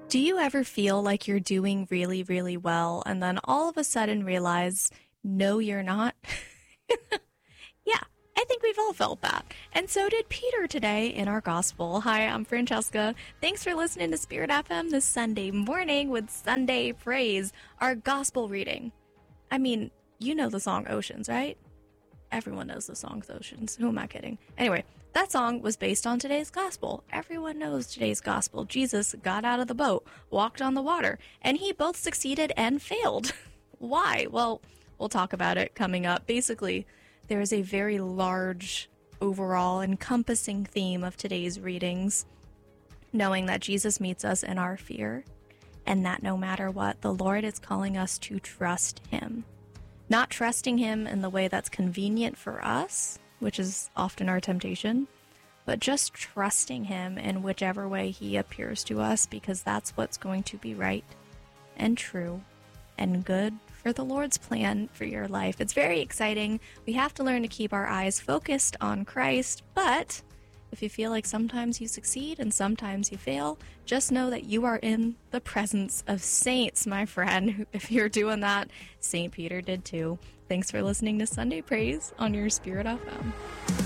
Do you ever feel like you're doing really, really well and then all of a sudden realize, no, you're not? Yeah, I think we've all felt that. And so did Peter today in our gospel. Hi, I'm Francesca. Thanks for listening to Spirit FM this Sunday morning with Sunday Praise, our gospel reading. I mean, you know the song Oceans, right? Everyone knows the song Oceans. Who am I kidding? Anyway, that song was based on today's gospel. Everyone knows today's gospel. Jesus got out of the boat, walked on the water, and he both succeeded and failed. Why? Well, we'll talk about it coming up. Basically, there is a very large, overall, encompassing theme of today's readings, knowing that Jesus meets us in our fear, and that no matter what, the Lord is calling us to trust him. Not trusting him in the way that's convenient for us, which is often our temptation, but just trusting him in whichever way he appears to us, because that's what's going to be right and true and good for the Lord's plan for your life. It's very exciting. We have to learn to keep our eyes focused on Christ, but if you feel like sometimes you succeed and sometimes you fail, just know that you are in the presence of saints, my friend. If you're doing that, St. Peter did too. Thanks for listening to Sunday Praise on your Spirit FM.